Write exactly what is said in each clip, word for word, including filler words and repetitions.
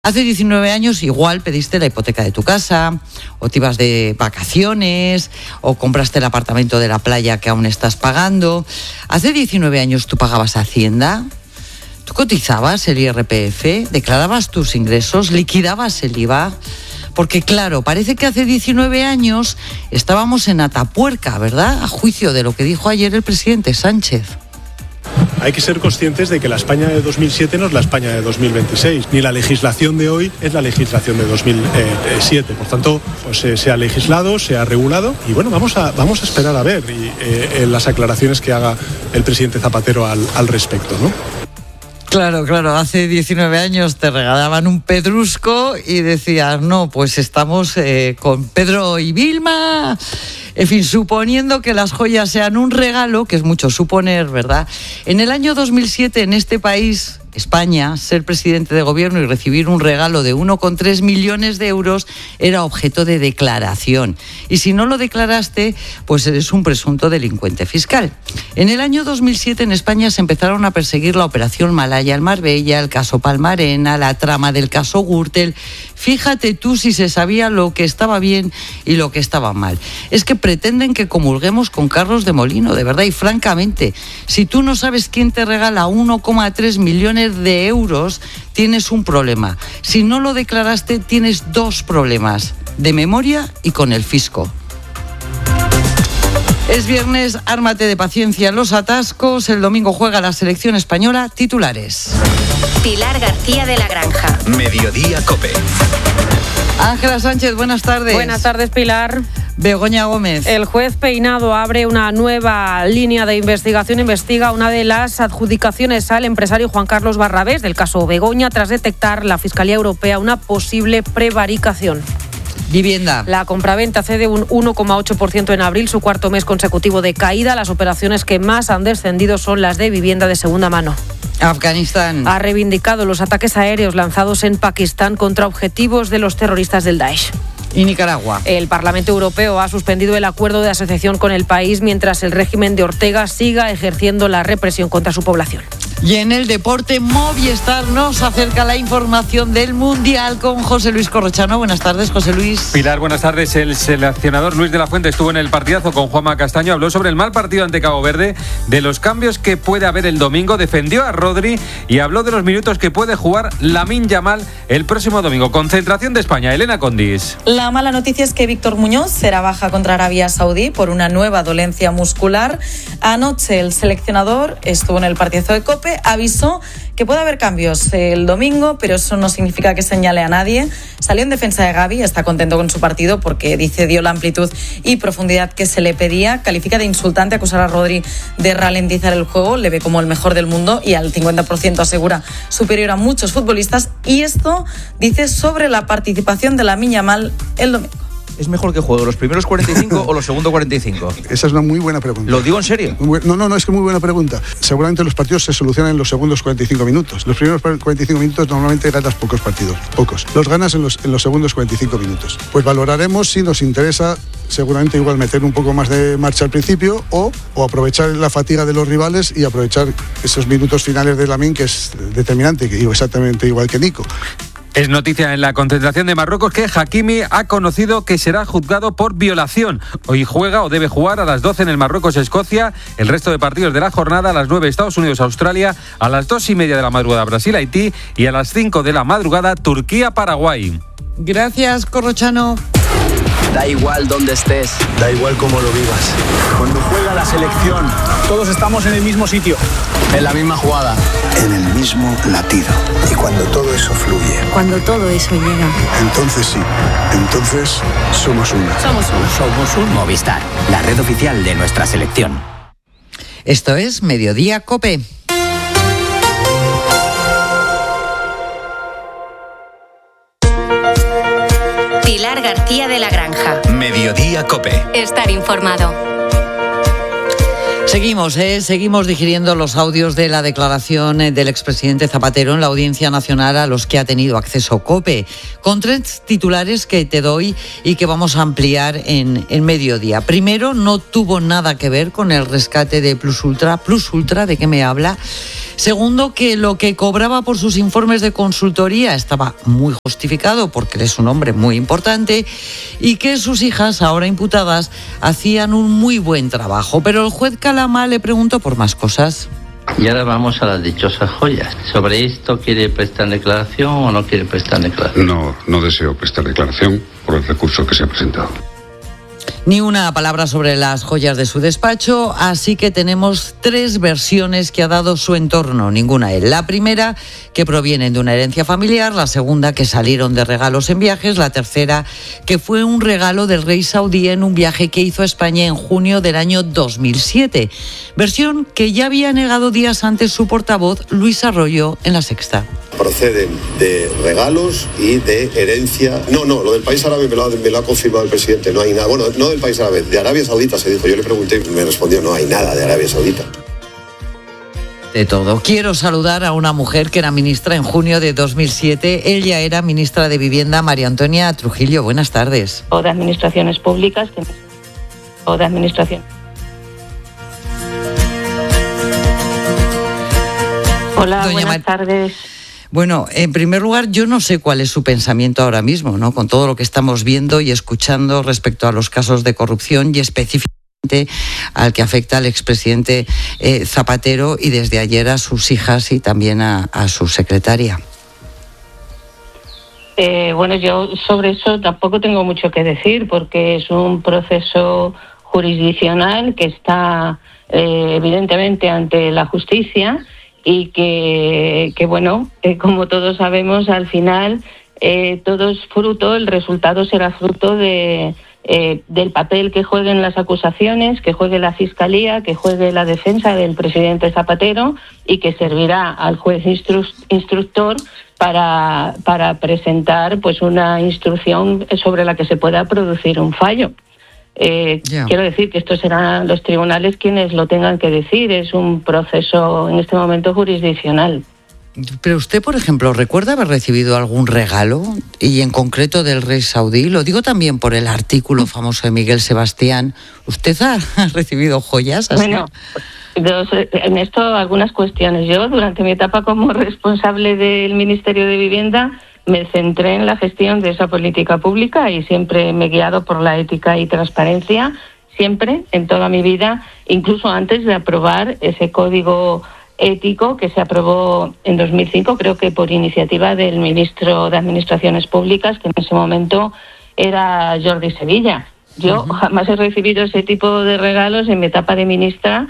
Hace diecinueve años igual pediste la hipoteca de tu casa, o te ibas de vacaciones, o compraste el apartamento de la playa que aún estás pagando. Hace diecinueve años tú pagabas Hacienda, tú cotizabas el I R P F, declarabas tus ingresos, liquidabas el I V A. Porque claro, parece que hace diecinueve años estábamos en Atapuerca, ¿verdad? A juicio de lo que dijo ayer el presidente Sánchez. Hay que ser conscientes de que la España de dos mil siete no es la España de dos mil veintiséis, ni la legislación de hoy es la legislación de dos mil siete. Por tanto, pues, eh, se ha legislado, se ha regulado y bueno, vamos a, vamos a esperar a ver y, eh, las aclaraciones que haga el presidente Zapatero al, al respecto, ¿no? Claro, claro, hace diecinueve años te regalaban un pedrusco y decías, no, pues estamos eh, con Pedro y Vilma. En fin, suponiendo que las joyas sean un regalo, que es mucho suponer, ¿verdad? En el año dos mil siete, en este país, España, ser presidente de gobierno y recibir un regalo de uno coma tres millones de euros era objeto de declaración. Y si no lo declaraste, pues eres un presunto delincuente fiscal. En el año dos mil siete en España se empezaron a perseguir la operación Malaya en Marbella, el caso Palmarena, la trama del caso Gürtel. Fíjate tú si se sabía lo que estaba bien y lo que estaba mal. Es que pretenden que comulguemos con Carlos de Molino, de verdad, y francamente, si tú no sabes quién te regala uno coma tres millones de euros, tienes un problema. Si no lo declaraste, tienes dos problemas, de memoria y con el fisco. Es viernes, ármate de paciencia los atascos. El domingo juega la selección española. Titulares. Pilar García de la Granja. Mediodía COPE. Ángela Sánchez, buenas tardes. Buenas tardes, Pilar. Begoña Gómez. El juez Peinado abre una nueva línea de investigación. Investiga una de las adjudicaciones al empresario Juan Carlos Barrabés del caso Begoña tras detectar la Fiscalía Europea una posible prevaricación. Vivienda. La compraventa cede un uno coma ocho por ciento en abril, su cuarto mes consecutivo de caída. Las operaciones que más han descendido son las de vivienda de segunda mano. Afganistán. Ha reivindicado los ataques aéreos lanzados en Pakistán contra objetivos de los terroristas del Daesh. Y Nicaragua. El Parlamento Europeo ha suspendido el acuerdo de asociación con el país mientras el régimen de Ortega siga ejerciendo la represión contra su población. Y en el deporte, Movistar nos acerca la información del Mundial con José Luis Corrochano. Buenas tardes, José Luis. Pilar, buenas tardes. El seleccionador Luis de la Fuente estuvo en el partidazo con Juanma Castaño. Habló sobre el mal partido ante Cabo Verde, de los cambios que puede haber el domingo, defendió a Rodri y habló de los minutos que puede jugar Lamine Yamal el próximo domingo. Concentración de España. Elena Condis. La mala noticia es que Víctor Muñoz será baja contra Arabia Saudí por una nueva dolencia muscular. Anoche el seleccionador estuvo en el partidazo de COPE, avisó que puede haber cambios el domingo, pero eso no significa que señale a nadie. Salió en defensa de Gavi, está contento con su partido porque dice dio la amplitud y profundidad que se le pedía. Califica de insultante acusar a Rodri de ralentizar el juego, le ve como el mejor del mundo y al cincuenta por ciento asegura superior a muchos futbolistas. Y esto dice sobre la participación de Lamine Yamal el domingo. ¿Es mejor que juegue los primeros cuarenta y cinco o los segundos cuarenta y cinco? Esa es una muy buena pregunta. ¿Lo digo en serio? No, no, no, es que muy buena pregunta. Seguramente los partidos se solucionan en los segundos cuarenta y cinco minutos. Los primeros cuarenta y cinco minutos normalmente ganas pocos partidos, pocos. Los ganas en los, en los segundos cuarenta y cinco minutos. Pues valoraremos si nos interesa seguramente igual meter un poco más de marcha al principio o, o aprovechar la fatiga de los rivales y aprovechar esos minutos finales de Lamine, que es determinante, que digo exactamente igual que Nico. Es noticia en la concentración de Marruecos que Hakimi ha conocido que será juzgado por violación. Hoy juega o debe jugar a las doce en el Marruecos-Escocia. El resto de partidos de la jornada a las nueve Estados Unidos-Australia, a las dos y media de la madrugada Brasil-Haití y a las cinco de la madrugada Turquía-Paraguay. Gracias, Corrochano. Da igual dónde estés, Da igual cómo lo vivas. cuando juega la selección, todos estamos en el mismo sitio, en la misma jugada, en el mismo latido. Y cuando todo eso fluye, cuando todo eso llega, entonces sí, entonces somos uno. Somos uno. Somos un Movistar, la red oficial de nuestra selección. Esto es Mediodía COPE. Pilar García de la Granja. Mediodía COPE. Estar informado. Seguimos, ¿eh? Seguimos digiriendo los audios de la declaración del expresidente Zapatero en la Audiencia Nacional a los que ha tenido acceso COPE, con tres titulares que te doy y que vamos a ampliar en, en mediodía. Primero, no tuvo nada que ver con el rescate de Plus Ultra. Plus Ultra, ¿de qué me habla? Segundo, que lo que cobraba por sus informes de consultoría estaba muy justificado porque es un hombre muy importante y que sus hijas, ahora imputadas, hacían un muy buen trabajo. Pero el juez Calama le preguntó por más cosas. Y ahora vamos a las dichosas joyas. ¿Sobre esto quiere prestar declaración o no quiere prestar declaración? No, no deseo prestar declaración por el recurso que se ha presentado. Ni una palabra sobre las joyas de su despacho, así que tenemos tres versiones que ha dado su entorno, ninguna él. La primera, que provienen de una herencia familiar; la segunda, que salieron de regalos en viajes; la tercera, que fue un regalo del rey saudí en un viaje que hizo a España en junio del año dos mil siete. Versión que ya había negado días antes su portavoz, Luis Arroyo, en La Sexta. Proceden de regalos y de herencia. No, no, lo del país árabe me lo, ha, me lo ha confirmado el presidente, no hay nada. Bueno, no del país árabe, de Arabia Saudita se dijo. Yo le pregunté y me respondió, no hay nada de Arabia Saudita. De todo. Quiero saludar a una mujer que era ministra en junio de dos mil siete. Ella era ministra de Vivienda, María Antonia Trujillo. Buenas tardes. O de administraciones públicas, que... o de administración. Hola, Doña buenas Mar... tardes. Bueno, en primer lugar, yo no sé cuál es su pensamiento ahora mismo, ¿no? Con todo lo que estamos viendo y escuchando respecto a los casos de corrupción y específicamente al que afecta al expresidente eh, Zapatero y desde ayer a sus hijas y también a, a su secretaria. Eh, bueno, yo sobre eso tampoco tengo mucho que decir porque es un proceso jurisdiccional que está eh, evidentemente ante la justicia. Y que, que bueno, eh, como todos sabemos, al final eh, todo es fruto, el resultado será fruto de, eh, del papel que jueguen las acusaciones, que juegue la Fiscalía, que juegue la defensa del presidente Zapatero y que servirá al juez instru- instructor para, para presentar pues una instrucción sobre la que se pueda producir un fallo. Eh, yeah. Quiero decir que estos serán los tribunales quienes lo tengan que decir. Es un proceso en este momento jurisdiccional. Pero usted, por ejemplo, ¿recuerda haber recibido algún regalo? Y en concreto del rey saudí. Lo digo también por el artículo famoso de Miguel Sebastián. ¿Usted ha recibido joyas así? Bueno, dos, en esto algunas cuestiones. Yo, durante mi etapa como responsable del Ministerio de Vivienda, me centré en la gestión de esa política pública y siempre me he guiado por la ética y transparencia, siempre, en toda mi vida, incluso antes de aprobar ese código ético que se aprobó en dos mil cinco, creo que por iniciativa del ministro de Administraciones Públicas, que en ese momento era Jordi Sevilla. Yo uh-huh. jamás he recibido ese tipo de regalos en mi etapa de ministra,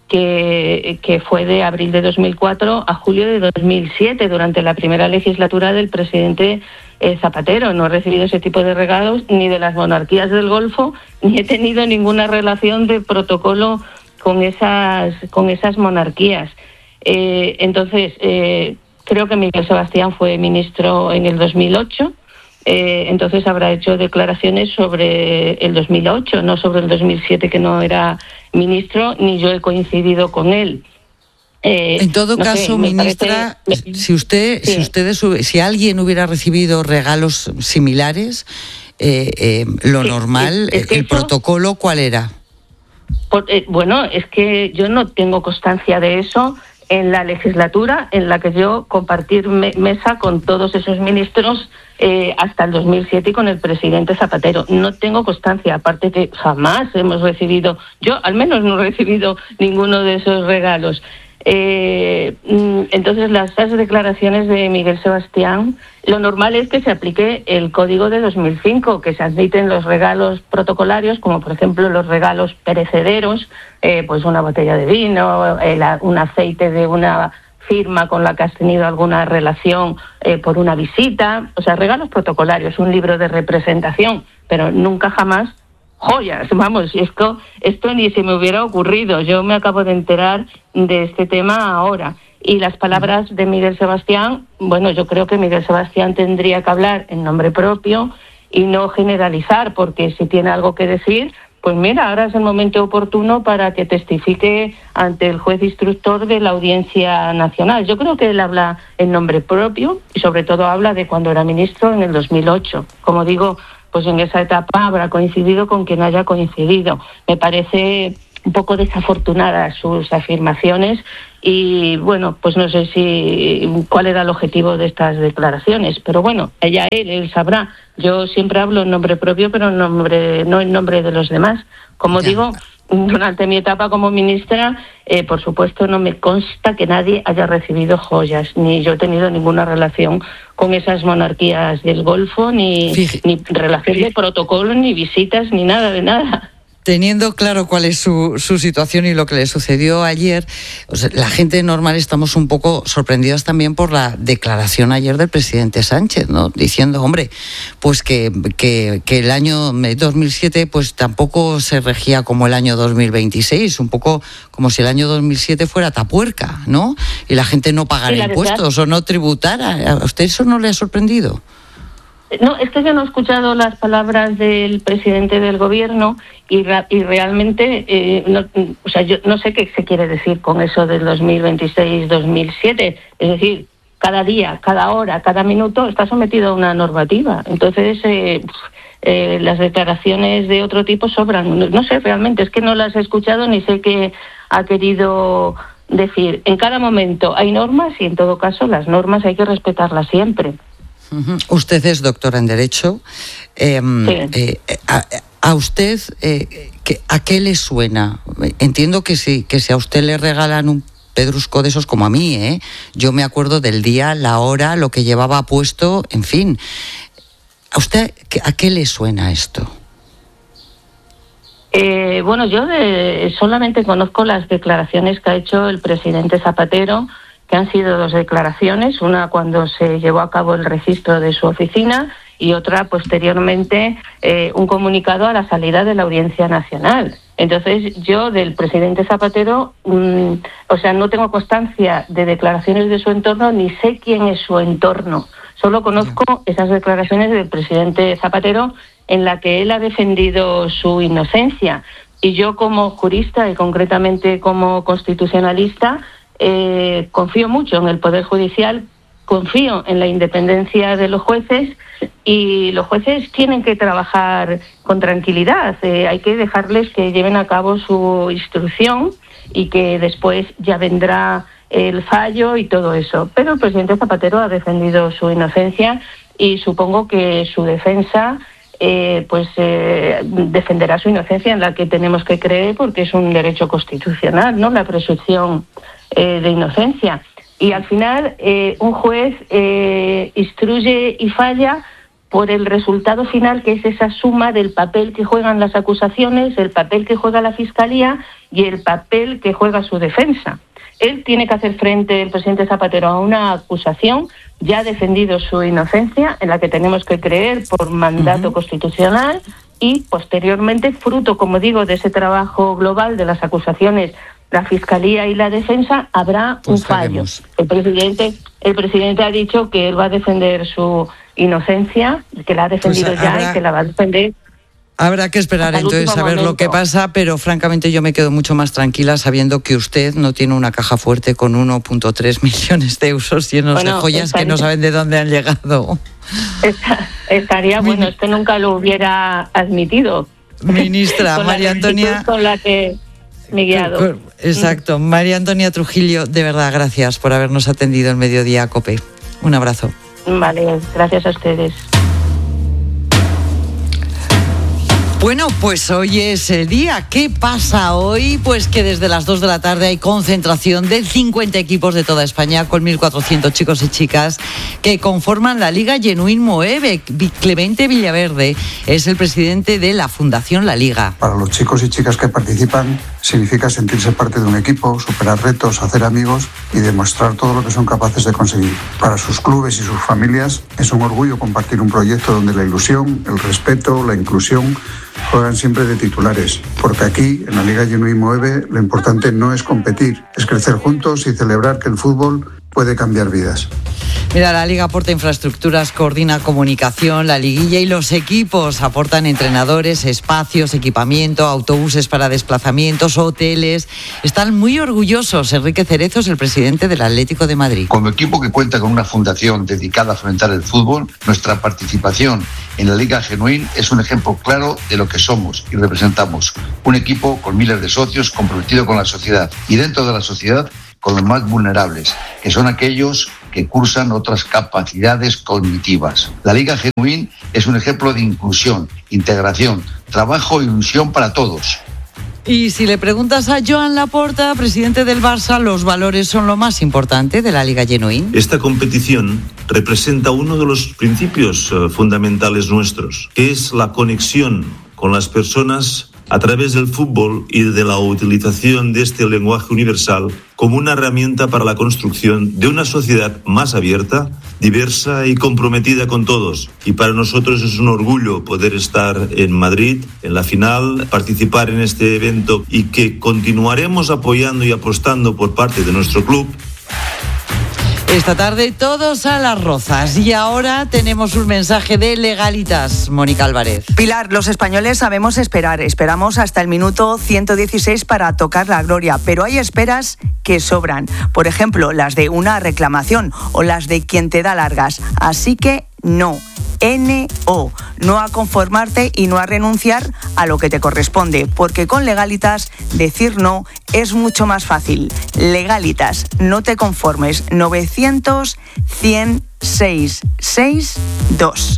Que, que fue de abril de dos mil cuatro a julio de dos mil siete, durante la primera legislatura del presidente eh, Zapatero. No he recibido ese tipo de regalos ni de las monarquías del Golfo, ni he tenido ninguna relación de protocolo con esas, con esas monarquías. Eh, entonces, eh, creo que Miguel Sebastián fue ministro en el dos mil ocho, eh, entonces habrá hecho declaraciones sobre el dos mil ocho, no sobre el dos mil siete, que no era ministro, ni yo he coincidido con él. Eh, en todo no caso, sé, ministra, parece... si usted, sí. si ustedes, si alguien hubiera recibido regalos similares, eh, eh, lo sí, normal, es, es que el eso... protocolo, ¿cuál era? Por, eh, bueno, es que yo no tengo constancia de eso en la legislatura en la que yo compartí me- mesa con todos esos ministros eh, hasta el dos mil siete y con el presidente Zapatero. No tengo constancia, aparte que jamás hemos recibido, yo al menos no he recibido ninguno de esos regalos. Eh, entonces, las, las declaraciones de Miguel Sebastián, lo normal es que se aplique el código de dos mil cinco, que se admiten los regalos protocolarios, como por ejemplo los regalos perecederos, eh, pues una botella de vino, eh, la, un aceite de una firma con la que has tenido alguna relación eh, por una visita, o sea, regalos protocolarios, un libro de representación, pero nunca jamás joyas. Vamos, esto, esto ni se me hubiera ocurrido. Yo me acabo de enterar de este tema ahora. Y las palabras de Miguel Sebastián, bueno, yo creo que Miguel Sebastián tendría que hablar en nombre propio y no generalizar, porque si tiene algo que decir, pues mira, ahora es el momento oportuno para que testifique ante el juez instructor de la Audiencia Nacional. Yo creo que él habla en nombre propio y sobre todo habla de cuando era ministro en el dos mil ocho. Como digo, pues en esa etapa habrá coincidido con quien haya coincidido. Me parece un poco desafortunadas sus afirmaciones y bueno, pues no sé si cuál era el objetivo de estas declaraciones, pero bueno, ella, él, él sabrá. Yo siempre hablo en nombre propio, pero en nombre, no en nombre de los demás. Como ya. digo, durante mi etapa como ministra, eh, por supuesto no me consta que nadie haya recibido joyas, ni yo he tenido ninguna relación con esas monarquías del Golfo, ni, ni relación de protocolo, ni visitas, ni nada de nada. Teniendo claro cuál es su, su situación y lo que le sucedió ayer, o sea, la gente normal estamos un poco sorprendidos también por la declaración ayer del presidente Sánchez, ¿no? Diciendo, hombre, pues que, que, que el año dos mil siete pues tampoco se regía como el año dos mil veintiséis, un poco como si el año dos mil siete fuera Tapuerca, ¿no? Y la gente no pagara sí, impuestos verdad. o no tributara. ¿A usted eso no le ha sorprendido? No, es que yo no he escuchado las palabras del presidente del gobierno y, y realmente, eh, no, o sea, yo no sé qué se quiere decir con eso del dos mil veintiséis dos mil siete. Es decir, cada día, cada hora, cada minuto está sometido a una normativa. Entonces, eh, eh, las declaraciones de otro tipo sobran. No, no sé, realmente, es que no las he escuchado ni sé qué ha querido decir. En cada momento hay normas y en todo caso las normas hay que respetarlas siempre. Usted es doctora en Derecho. Eh, sí. eh, a, a usted, eh, ¿a qué le suena? Entiendo que sí, que si a usted le regalan un pedrusco de esos como a mí, ¿eh? Yo me acuerdo del día, la hora, lo que llevaba puesto, en fin. ¿A usted a qué le suena esto? Eh, bueno, yo de, solamente conozco las declaraciones que ha hecho el presidente Zapatero, que han sido dos declaraciones, una cuando se llevó a cabo el registro de su oficina y otra posteriormente eh, un comunicado a la salida de la Audiencia Nacional. Entonces yo del presidente Zapatero, mmm, o sea, no tengo constancia de declaraciones de su entorno ni sé quién es su entorno. Solo conozco esas declaraciones del presidente Zapatero en la que él ha defendido su inocencia. Y yo como jurista y concretamente como constitucionalista, Eh, confío mucho en el Poder Judicial, confío en la independencia de los jueces y los jueces tienen que trabajar con tranquilidad. Eh, hay que dejarles que lleven a cabo su instrucción y que después ya vendrá el fallo y todo eso. Pero el presidente Zapatero ha defendido su inocencia y supongo que su defensa eh, pues eh, defenderá su inocencia, en la que tenemos que creer porque es un derecho constitucional, ¿no? La presunción Eh, de inocencia. Y al final eh, un juez eh, instruye y falla por el resultado final, que es esa suma del papel que juegan las acusaciones, el papel que juega la Fiscalía y el papel que juega su defensa. Él tiene que hacer frente, el presidente Zapatero, a una acusación, ya ha defendido su inocencia, en la que tenemos que creer por mandato uh-huh. constitucional, y posteriormente, fruto, como digo, de ese trabajo global de las acusaciones, la Fiscalía y la Defensa, habrá pues un fallo. El presidente, el presidente ha dicho que él va a defender su inocencia, que la ha defendido pues ya habrá, y que la va a defender. Habrá que esperar entonces a ver momento. lo que pasa, pero francamente yo me quedo mucho más tranquila sabiendo que usted no tiene una caja fuerte con uno punto tres millones de euros llenos bueno, de joyas estaría, que no saben de dónde han llegado. Esta, estaría Mi... bueno, es que nunca lo hubiera admitido. Ministra, María Antonia... Con la que... Guiado. Exacto. María Antonia Trujillo, de verdad, gracias por habernos atendido en Mediodía COPE. Un abrazo. Vale, gracias a ustedes. Bueno, pues hoy es el día. ¿Qué pasa hoy? Pues que desde las dos de la tarde hay concentración de cincuenta equipos de toda España con mil cuatrocientos chicos y chicas que conforman la Liga Genuín Moeve. Clemente Villaverde es el presidente de la Fundación La Liga. Para los chicos y chicas que participan significa sentirse parte de un equipo, superar retos, hacer amigos y demostrar todo lo que son capaces de conseguir. Para sus clubes y sus familias es un orgullo compartir un proyecto donde la ilusión, el respeto, la inclusión juegan siempre de titulares, porque aquí, en la Liga Genuín Moeve, lo importante no es competir, es crecer juntos y celebrar que el fútbol puede cambiar vidas. Mira, la Liga aporta infraestructuras, coordina comunicación, la liguilla y los equipos aportan entrenadores, espacios, equipamiento, autobuses para desplazamientos, hoteles. Están muy orgullosos. Enrique Cerezo es el presidente del Atlético de Madrid. Como equipo que cuenta con una fundación dedicada a fomentar el fútbol, nuestra participación en la Liga Genuín es un ejemplo claro de lo que somos y representamos. Un equipo con miles de socios comprometido con la sociedad y dentro de la sociedad con los más vulnerables, que son aquellos que cursan otras capacidades cognitivas. La Liga Genuín es un ejemplo de inclusión, integración, trabajo e ilusión para todos. Y si le preguntas a Joan Laporta, presidente del Barça, los valores son lo más importante de la Liga Genuín. Esta competición representa uno de los principios uh, fundamentales nuestros, que es la conexión con las personas a través del fútbol y de la utilización de este lenguaje universal como una herramienta para la construcción de una sociedad más abierta, diversa y comprometida con todos. Y para nosotros es un orgullo poder estar en Madrid, en la final, participar en este evento y que continuaremos apoyando y apostando por parte de nuestro club. Esta tarde todos a las Rozas y ahora tenemos un mensaje de Legalitas. Mónica Álvarez. Pilar, los españoles sabemos esperar. Esperamos hasta el minuto ciento dieciséis para tocar la gloria, pero hay esperas que sobran. Por ejemplo, las de una reclamación o las de quien te da largas. Así que no. N O. No a conformarte y no a renunciar a lo que te corresponde, porque con Legalitas decir no es mucho más fácil. Legalitas, no te conformes. novecientos, cien, seiscientos sesenta y dos.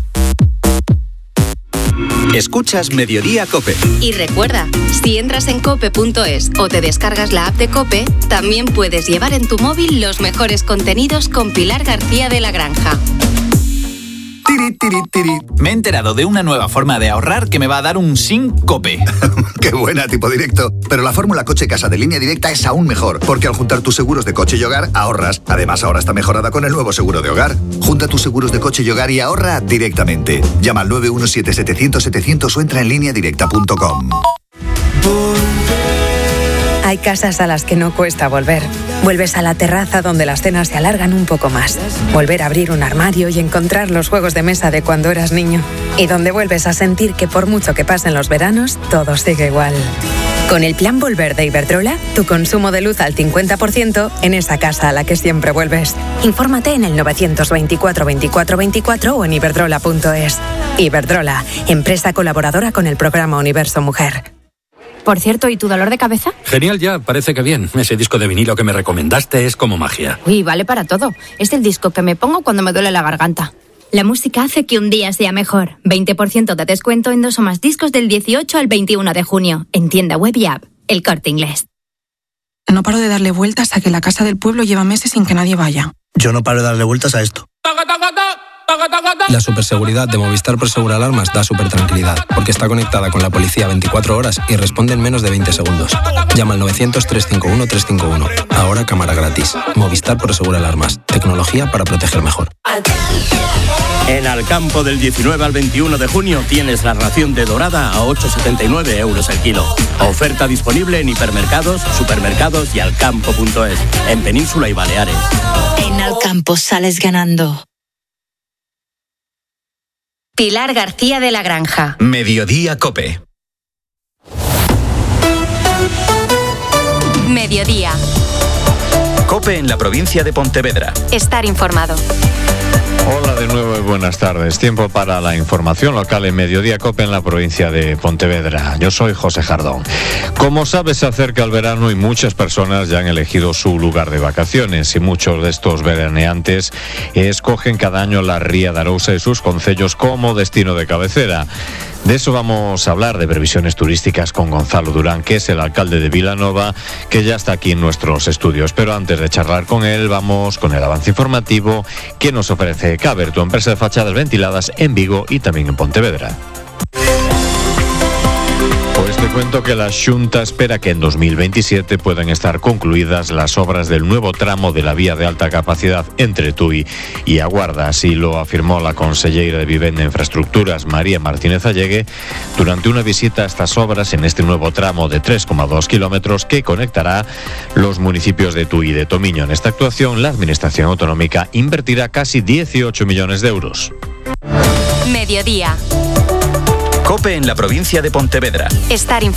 Escuchas Mediodía COPE. Y recuerda, si entras en cope punto es o te descargas la app de COPE, también puedes llevar en tu móvil los mejores contenidos con Pilar García de la Granja. Tiri, tiri, tiri. Me he enterado de una nueva forma de ahorrar que me va a dar un SINCOPE. ¡Qué buena, tipo directo! Pero la fórmula coche casa de Línea Directa es aún mejor, porque al juntar tus seguros de coche y hogar, ahorras. Además, ahora está mejorada con el nuevo seguro de hogar. Junta tus seguros de coche y hogar y ahorra directamente. Llama al nueve uno siete, setecientos, setecientos o entra en línea directa punto com. Hay casas a las que no cuesta volver. Vuelves a la terraza donde las cenas se alargan un poco más. Volver a abrir un armario y encontrar los juegos de mesa de cuando eras niño. Y donde vuelves a sentir que por mucho que pasen los veranos, todo sigue igual. Con el plan Volver de Iberdrola, tu consumo de luz al cincuenta por ciento en esa casa a la que siempre vuelves. Infórmate en el novecientos veinticuatro veinticuatro veinticuatro o en iberdrola punto es. Iberdrola, empresa colaboradora con el programa Universo Mujer. Por cierto, ¿y tu dolor de cabeza? Genial ya, parece que bien. Ese disco de vinilo que me recomendaste es como magia. Uy, vale para todo. Es el disco que me pongo cuando me duele la garganta. La música hace que un día sea mejor. veinte por ciento de descuento en dos o más discos del dieciocho al veintiuno de junio. En tienda web y app. El Corte Inglés. No paro de darle vueltas a que la casa del pueblo lleva meses sin que nadie vaya. Yo no paro de darle vueltas a esto. La superseguridad de Movistar Prosegura Alarmas da súper tranquilidad, porque está conectada con la policía veinticuatro horas y responde en menos de veinte segundos. Llama al novecientos, trescientos cincuenta y uno, trescientos cincuenta y uno. Ahora cámara gratis. Movistar Prosegura Alarmas. Tecnología para proteger mejor. En Alcampo del diecinueve al veintiuno de junio tienes la ración de dorada a ocho con setenta y nueve euros el kilo. Oferta disponible en hipermercados, supermercados y alcampo punto es. En Península y Baleares. En Alcampo sales ganando. Pilar García de la Granja. Mediodía COPE. Mediodía. COPE en la provincia de Pontevedra. Estar informado. Hola de nuevo y buenas tardes. Tiempo para la información local en Mediodía COPE en la provincia de Pontevedra. Yo soy José Jardón. Como sabes, se acerca el verano y muchas personas ya han elegido su lugar de vacaciones y muchos de estos veraneantes escogen cada año la Ría de Arousa y sus concellos como destino de cabecera. De eso vamos a hablar, de previsiones turísticas, con Gonzalo Durán, que es el alcalde de Vilanova, que ya está aquí en nuestros estudios. Pero antes de charlar con él, vamos con el avance informativo que nos ofrece Caber, tu empresa de fachadas ventiladas en Vigo y también en Pontevedra. Pues te cuento que la Xunta espera que en dos mil veintisiete puedan estar concluidas las obras del nuevo tramo de la vía de alta capacidad entre Tui y Aguarda. Así lo afirmó la consellera de Vivienda e Infraestructuras, María Martínez Allegue, durante una visita a estas obras en este nuevo tramo de tres coma dos kilómetros que conectará los municipios de Tui y de Tomiño. En esta actuación, la Administración Autonómica invertirá casi dieciocho millones de euros. Mediodía. COPE en la provincia de Pontevedra. Estar